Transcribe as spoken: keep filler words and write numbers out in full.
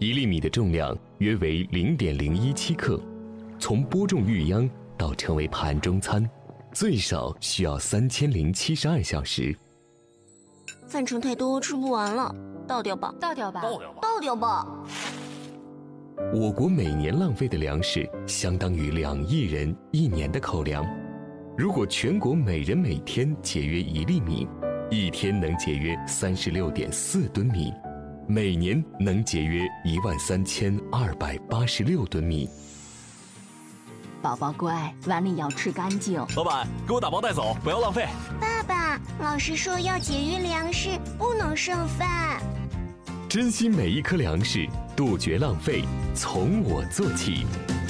一粒米的重量约为零点零一七克，从播种育秧到成为盘中餐，最少需要三千零七十二小时。 饭盛太多，吃不完了，倒掉吧， 倒掉吧， 倒掉吧， 倒掉吧。 我国每年浪费的粮食相当于两亿人一年的口粮。如果全国每人每天节约一粒米，一天能节约三十六点四吨米，每年能节约一万三千二百八十六吨米。 宝宝乖，碗里要吃干净。 老板，给我打包带走，不要浪费。 爸爸，老师说要节约粮食，不能剩饭。 珍惜每一颗粮食，杜绝浪费，从我做起。